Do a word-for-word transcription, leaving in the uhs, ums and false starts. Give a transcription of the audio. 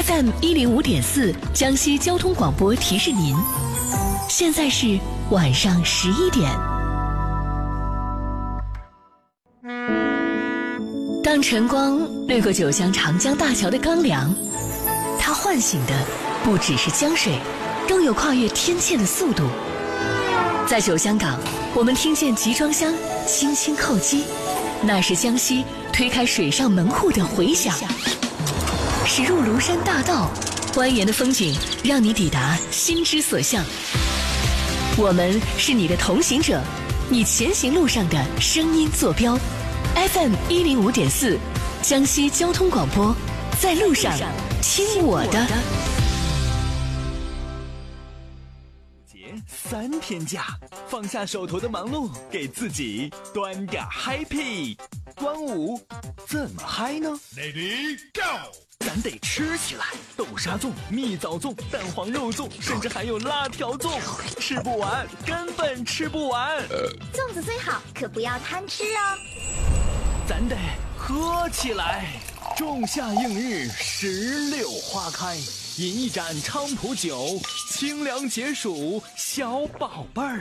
F M 一零五点四江西交通广播提示您，现在是晚上十一点。当晨光掠过九江长江大桥的钢梁，它唤醒的不只是江水，更有跨越天堑的速度。在九江港，我们听见集装箱轻轻叩击，那是江西推开水上门户的回响。驶入庐山大道，蜿蜒的风景让你抵达心之所向。我们是你的同行者，你前行路上的声音坐标。F M 一零五点四，江西交通广播，在路上听我的。 节三天假，放下手头的忙碌，给自己端点 happy。端午怎么嗨呢 ？Lady Go！ 咱得吃起来，豆沙粽、蜜枣粽、蛋黄肉粽，甚至还有辣条粽，吃不完，根本吃不完。 粽子最好，可不要贪吃哦。 咱得喝起来，仲夏映日，石榴花开，饮一盏菖蒲酒，清凉解暑，小宝贝儿。